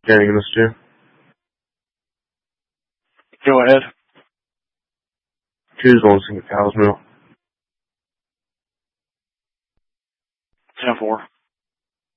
Getting this too. Go ahead. Choose one single cow's milk. 10-4.